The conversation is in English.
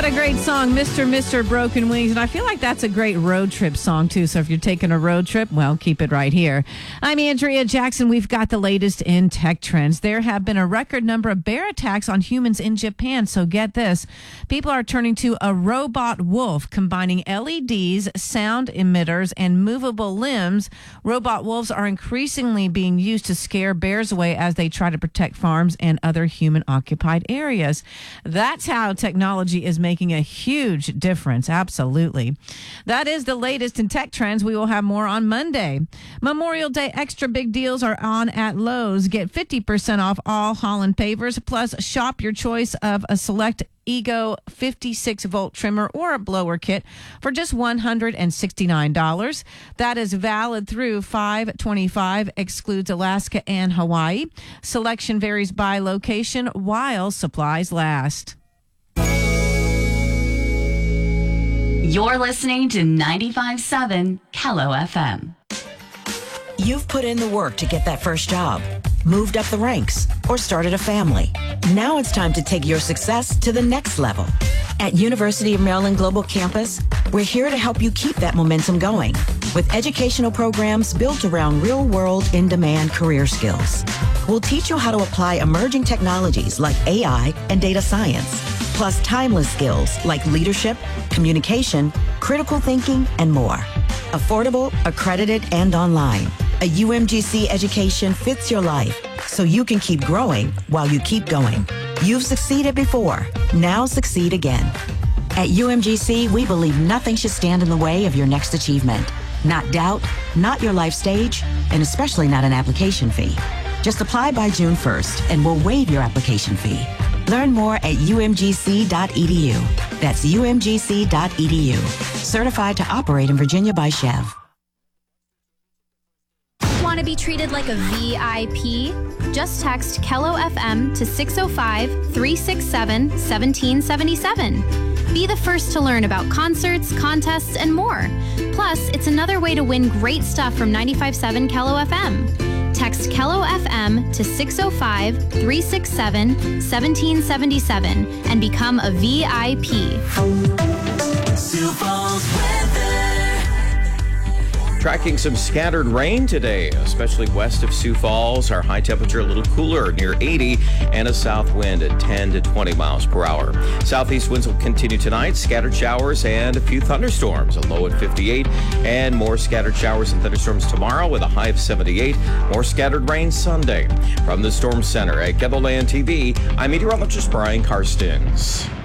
What a great song, Mr. Broken Wings. And I feel like that's a great road trip song, too. So if you're taking a road trip, well, keep it right here. I'm Andrea Jackson. We've got the latest in tech trends. There have been a record number of bear attacks on humans in Japan. So get this. People are turning to a robot wolf, combining LEDs, sound emitters, and movable limbs. Robot wolves are increasingly being used to scare bears away as they try to protect farms and other human-occupied areas. That's how technology is making a huge difference. Absolutely. That is the latest in tech trends. We will have more on Monday. Memorial Day extra big deals are on at Lowe's. Get 50% off all Holland pavers, plus shop your choice of a select Ego 56-volt trimmer or a blower kit for just $169. That is valid through 5/25, excludes Alaska and Hawaii. Selection varies by location while supplies last. You're listening to 95.7 Kello FM. You've put in the work to get that first job, moved up the ranks, or started a family. Now it's time to take your success to the next level. At University of Maryland Global Campus, we're here to help you keep that momentum going with educational programs built around real-world, in-demand career skills. We'll teach you how to apply emerging technologies like AI and data science, plus timeless skills like leadership, communication, critical thinking, and more. Affordable, accredited, and online. A UMGC education fits your life so you can keep growing while you keep going. You've succeeded before. Now succeed again. At UMGC, we believe nothing should stand in the way of your next achievement. Not doubt, not your life stage, and especially not an application fee. Just apply by June 1st and we'll waive your application fee. Learn more at umgc.edu. That's umgc.edu. Certified to operate in Virginia by Chev. Want to be treated like a VIP? Just text Kello FM to 605-367-1777. Be the first to learn about concerts, contests, and more. Plus, it's another way to win great stuff from 95.7 Kello FM. Text Kello FM to 605-367-1777 and become a VIP. Sioux Falls weather. Tracking some scattered rain today, especially west of Sioux Falls. Our high temperature a little cooler, near 80, and a south wind at 10 to 20 miles per hour. Southeast winds will continue tonight. Scattered showers and a few thunderstorms, a low at 58, and more scattered showers and thunderstorms tomorrow with a high of 78. More scattered rain Sunday. From the Storm Center at KELOLAND TV, I'm meteorologist Brian Karstens.